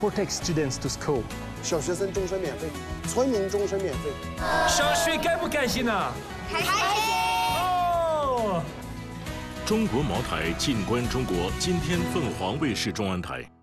Protect students to school。 小学生终身免费，村民终身免费。 上学开不开心啊？ 开心！ 哦。 中国茅台，静观中国。今天凤凰卫视中文台。